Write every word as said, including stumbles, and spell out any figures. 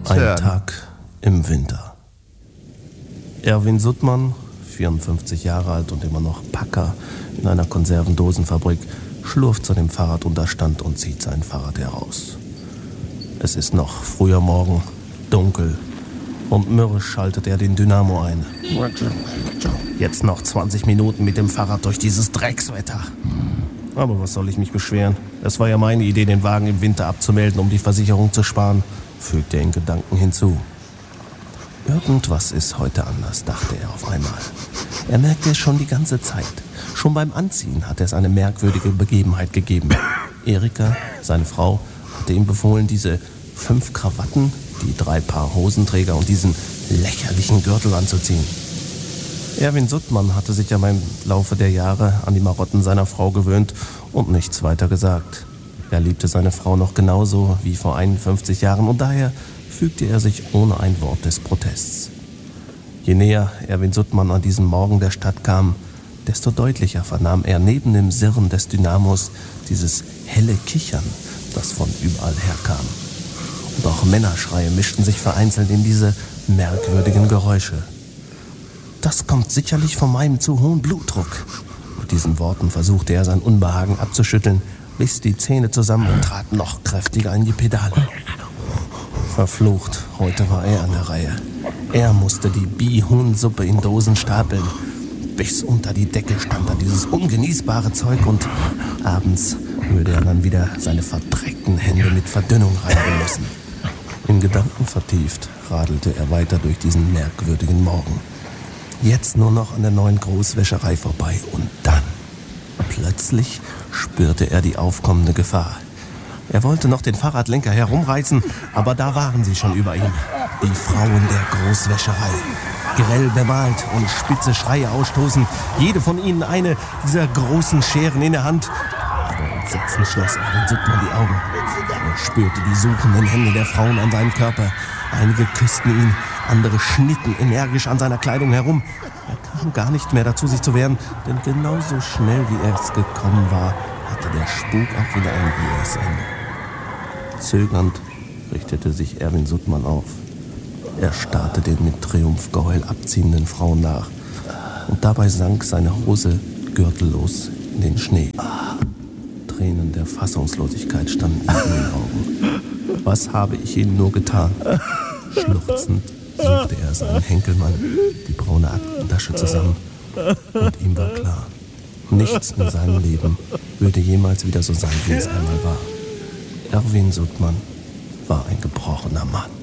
Ein Tag im Winter. Erwin Suttmann, vierundfünfzig Jahre alt und immer noch Packer in einer Konservendosenfabrik, schlurft zu dem Fahrradunterstand und zieht sein Fahrrad heraus. Es ist noch früher Morgen, dunkel, und mürrisch schaltet er den Dynamo ein. Jetzt noch zwanzig Minuten mit dem Fahrrad durch dieses Dreckswetter. Aber was soll ich mich beschweren? Es war ja meine Idee, den Wagen im Winter abzumelden, um die Versicherung zu sparen, fügt er in Gedanken hinzu. Irgendwas ist heute anders, dachte er auf einmal. Er merkte es schon die ganze Zeit. Schon beim Anziehen hat es eine merkwürdige Begebenheit gegeben. Erika, seine Frau, hatte ihm befohlen, diese fünf Krawatten, die drei Paar Hosenträger und diesen lächerlichen Gürtel anzuziehen. Erwin Suttmann hatte sich ja im Laufe der Jahre an die Marotten seiner Frau gewöhnt und nichts weiter gesagt. Er liebte seine Frau noch genauso wie vor einundfünfzig Jahren und daher fügte er sich ohne ein Wort des Protests. Je näher Erwin Suttmann an diesen Morgen der Stadt kam, desto deutlicher vernahm er neben dem Sirren des Dynamos dieses helle Kichern, das von überall herkam. Und auch Männerschreie mischten sich vereinzelt in diese merkwürdigen Geräusche. Das kommt sicherlich von meinem zu hohen Blutdruck. Mit diesen Worten versuchte er sein Unbehagen abzuschütteln, biss die Zähne zusammen und trat noch kräftiger in die Pedale. Verflucht, heute war er an der Reihe. Er musste die Bihuhnsuppe in Dosen stapeln. Bis unter die Decke stand da dieses ungenießbare Zeug und abends würde er dann wieder seine verdreckten Hände mit Verdünnung reinigen müssen. In Gedanken vertieft radelte er weiter durch diesen merkwürdigen Morgen. Jetzt nur noch an der neuen Großwäscherei vorbei und dann, plötzlich spürte er die aufkommende Gefahr. Er wollte noch den Fahrradlenker herumreißen, aber da waren sie schon über ihm. Die Frauen der Großwäscherei. Grell bemalt und spitze Schreie ausstoßen. Jede von ihnen eine dieser großen Scheren in der Hand. Aber Entsetzen schloss Erwin Suttmann die Augen. Er spürte die suchenden Hände der Frauen an seinem Körper. Einige küssten ihn, andere schnitten energisch an seiner Kleidung herum. Er kam gar nicht mehr dazu, sich zu wehren, denn genauso schnell wie er es gekommen war, hatte der Spuk auch wieder ein jähes Ende. Zögernd richtete sich Erwin Suttmann auf. Er starrte den mit Triumphgeheul abziehenden Frauen nach. Und dabei sank seine Hose gürtellos in den Schnee. Tränen der Fassungslosigkeit standen ihm in den Augen. Was habe ich ihm nur getan? Schluchzend suchte er seinen Henkelmann, die braune Aktentasche zusammen. Und ihm war klar, nichts in seinem Leben würde jemals wieder so sein, wie es einmal war. Erwin Suttmann war ein gebrochener Mann.